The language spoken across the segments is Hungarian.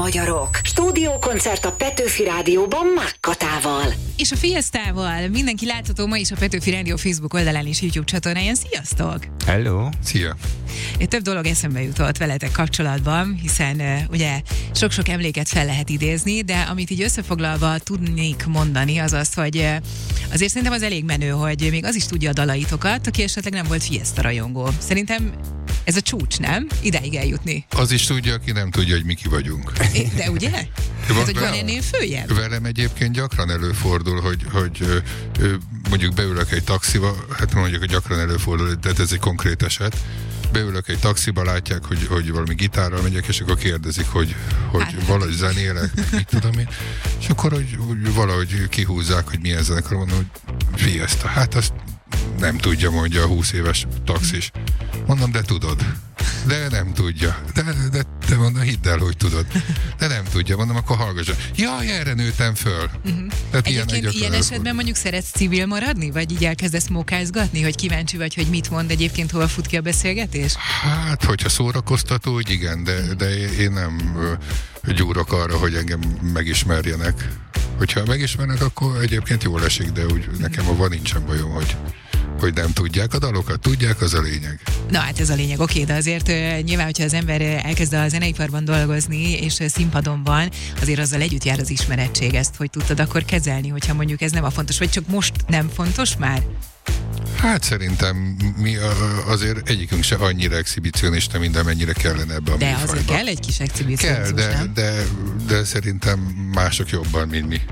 magyarok. Stúdiókoncert a Petőfi Rádióban Mákkatával. És a Fiesztával mindenki látható ma is a Petőfi Rádió Facebook oldalán és YouTube csatornáján. Sziasztok! Hello! Szia! Több dolog eszembe jutott veletek kapcsolatban, hiszen ugye sok-sok emléket fel lehet idézni, de amit így összefoglalva tudnék mondani, az az, hogy azért szerintem az elég menő, hogy még az is tudja a dalaitokat, aki esetleg nem volt Fieszta rajongó. Szerintem ez a csúcs, nem? Ideig eljutni. Az is tudja, aki nem tudja, hogy mi ki vagyunk. De ugye? Hát, hogy van ennél följebb? Velem egyébként gyakran előfordul, hogy mondjuk beülök egy taxiba, hát mondjuk, hogy gyakran előfordul, de ez egy konkrét eset. Beülök egy taxiba, látják, hogy valami gitárral megyek, és akkor kérdezik, hogy valahogy zenélek, mit tudom én. És akkor hogy valahogy kihúzzák, hogy milyen zenekar, mondom, hogy Fieszta. Hát azt nem tudja, mondja a 20 éves taxis. Mondom, de tudod. De nem tudja. De mondom, hidd el, hogy tudod. De nem tudja. Mondom, akkor hallgasson. Jaj, erre nőttem föl. Tehát egyébként ilyen esetben mondjuk szeretsz civil maradni? Vagy így elkezdesz mókázgatni, hogy kíváncsi vagy, hogy mit mond egyébként, hova fut ki a beszélgetés? Hát, hogyha szórakoztató, úgy igen, de én nem gyúrok arra, hogy engem megismerjenek. Hogyha megismernek, akkor egyébként jól esik, de úgy nekem abban nincsen bajom, hogy nem tudják a dalokat, tudják, az a lényeg. Na hát ez a lényeg, oké, de azért nyilván, hogyha az ember elkezd a zeneiparban dolgozni, és színpadon van, azért azzal együtt jár az ismerettség, ezt hogy tudtad akkor kezelni, hogyha mondjuk ez nem a fontos, vagy csak most nem fontos már? Hát szerintem mi azért egyikünk se annyira exhibicionista, mint amennyire kellene ebbe a De műfajba. azért kell egy kis exhibicionizmus, kell, nem? de szerintem mások jobban, mint mi.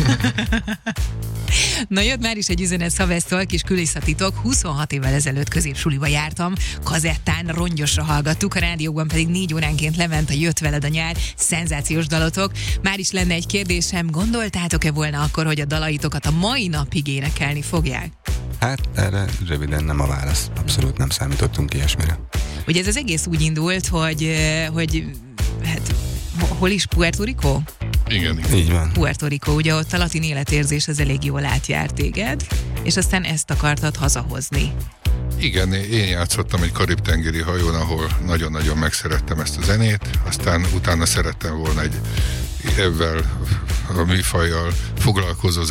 Na jött már is egy üzenet Szavesztól, kis kulisszatitok. 26 évvel ezelőtt középsuliba jártam, kazettán rongyosra hallgattuk, a rádióban pedig 4 óránként lement a Jött veled a nyár, szenzációs dalotok. Már is lenne egy kérdésem, gondoltátok-e volna akkor, hogy a dalaitokat a mai napig énekelni fogják? Hát erre röviden nem a válasz. Abszolút nem számítottunk ilyesmire. Ugye ez az egész úgy indult, hogy hát hol is? Puerto Rico? Igen. Így van. Puerto Rico, ugye ott a latin életérzés az elég jól átjárt téged, és aztán ezt akartad hazahozni. Igen, én játszottam egy karib-tengeri hajón, ahol nagyon-nagyon megszerettem ezt a zenét, aztán utána szerettem volna egy ebben a műfajjal foglalkozó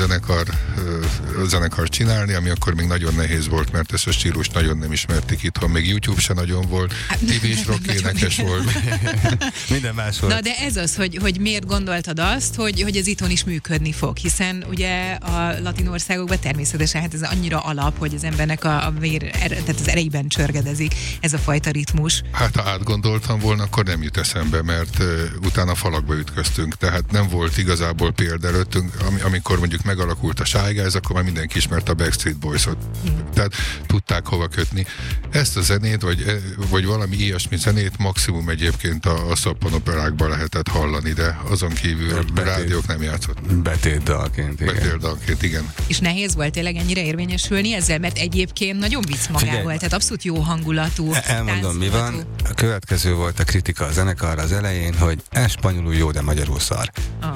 zenekar csinálni, ami akkor még nagyon nehéz volt, mert ezt a stílust nagyon nem ismerték itthon, még YouTube se nagyon volt, TV-s rock énekes volt. Minden más volt. Na de ez az, hogy miért gondoltad azt, hogy ez itthon is működni fog, hiszen ugye a latin országokban természetesen hát ez annyira alap, hogy az embernek a vér, tehát az erejében csörgedezik ez a fajta ritmus. Hát ha átgondoltam volna, akkor nem jut eszembe, mert utána falakba ütköztünk, tehát nem volt igazából példa előttünk, amikor mondjuk megalakult a Shy Guys, akkor már mindenki ismerte a Backstreet Boys-ot. Tehát tudták hova kötni. Ezt a zenét, vagy valami ilyesmi zenét maximum egyébként a szappanoperákban lehetett hallani, de azon kívül rádiók nem játszott. Betétdalként, igen. Betétdalként, igen. És nehéz volt tényleg ennyire érvényesülni ezzel, mert egyébként nagyon vicc magával, tehát abszolút jó hangulatú. Elmondom, mi van. A következő volt a kritika a zenekarra az elején, hogy ez spanyolul jó, de magyarul szar.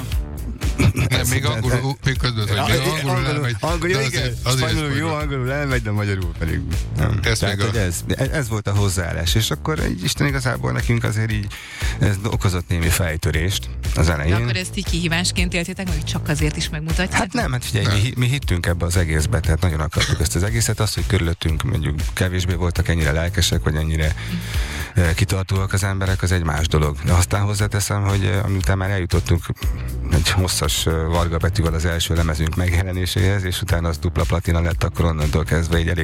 Nem, még angolul, még közben, hogy még angolul elmegy. Angolul, igen, spanyolul jó, angolul elmegy, de magyarul pedig nem. Ez volt a hozzáállás, és akkor Isten igazából nekünk azért így ez okozott némi fejtörést az elején. De akkor ezt így kihívásként éltétek, hogy csak azért is megmutatjátok? Hát nem, hát figyelj, mi hittünk ebbe az egészbe, tehát nagyon akartuk ezt az egészet, azt, hogy körülöttünk mondjuk kevésbé voltak ennyire lelkesek, vagy ennyire kitartóak az emberek, az egy más dolog. De aztán hozzáteszem, hogy amiután már eljutottunk egy hosszas varga betűvel az első lemezünk megjelenéséhez, és utána az dupla platina lett, akkor onnantól kezdve egy elég